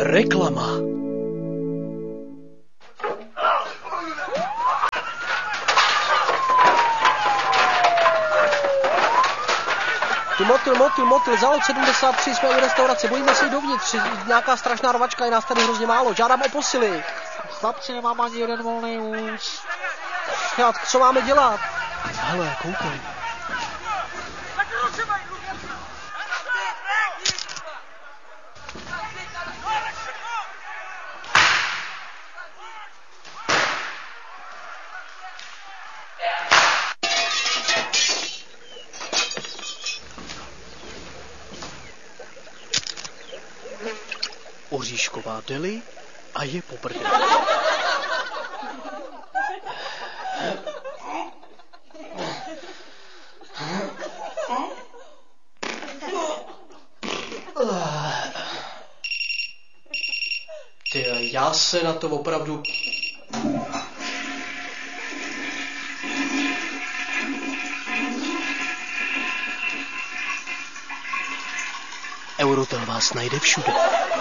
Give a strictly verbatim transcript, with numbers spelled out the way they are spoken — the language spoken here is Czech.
Reklama. Ty motil, motil, motil, zalot sedmdesát tři, jsme u restaurace, bojíme se jít dovnitř, nějaká strašná rvačka, je nás tady hrozně málo, žádám o posily. Chlapci, nemám ani jeden volný vůz. Já, co máme dělat? Hele, koukej. Oříšková deli a je po prdeli. Ty, já se na to opravdu... Eurotel vás najde všude.